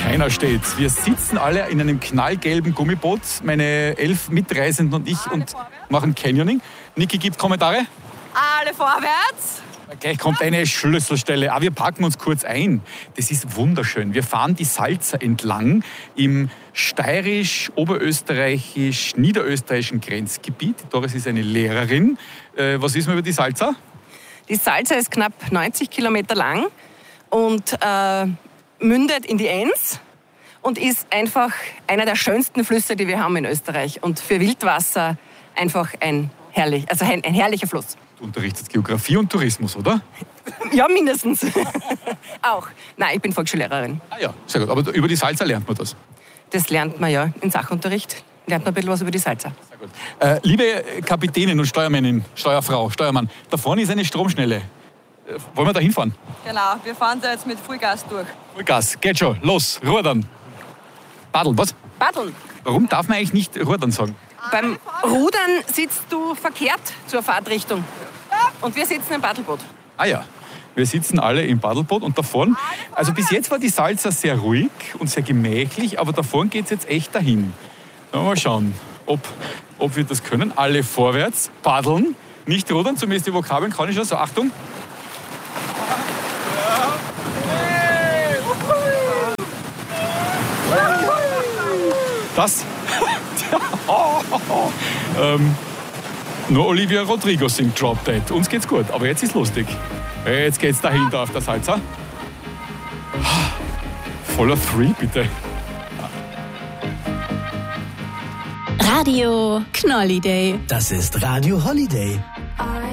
Keiner steht. Wir sitzen alle in einem knallgelben Gummiboot, meine 11 Mitreisenden und ich, und machen Canyoning. Niki gibt Kommentare. Alle vorwärts. Gleich kommt eine Schlüsselstelle. Aber wir packen uns kurz ein. Das ist wunderschön. Wir fahren die Salza entlang im steirisch-oberösterreichisch-niederösterreichischen Grenzgebiet. Die Doris ist eine Lehrerin. Was wissen wir über die Salza? Die Salza ist knapp 90 Kilometer lang und mündet in die Enns und ist einfach einer der schönsten Flüsse, die wir haben in Österreich. Und für Wildwasser einfach ein herrlicher Fluss. Du unterrichtest Geografie und Tourismus, oder? Ja, mindestens. Auch. Nein, ich bin Volksschullehrerin. Ah ja, sehr gut. Aber über die Salza lernt man das? Das lernt man ja im Sachunterricht. Lernt man ein bisschen was über die Salza. Sehr gut. Liebe Kapitänin und Steuermännin, Steuerfrau, Steuermann, da vorne ist eine Stromschnelle. Wollen wir da hinfahren? Genau, wir fahren da jetzt mit Vollgas durch. Vollgas, geht schon, los, rudern. Paddeln, was? Paddeln. Warum darf man eigentlich nicht rudern sagen? Beim Rudern sitzt du verkehrt zur Fahrtrichtung. Und wir sitzen im Paddelboot. Ah ja, wir sitzen alle im Paddelboot und da vorne, also bis jetzt war die Salza sehr ruhig und sehr gemächlich, aber da vorne geht es jetzt echt dahin. Mal schauen, ob wir das können. Alle vorwärts, paddeln, nicht rudern, zumindest die Vokabeln kann ich schon. So, Achtung. Das? Nur Olivia Rodrigo singt Drop Dead. Uns geht's gut, aber jetzt ist lustig. Jetzt geht's dahinter auf der Salza. Voller Free, bitte. Radio Knolliday. Das ist Radio Holiday.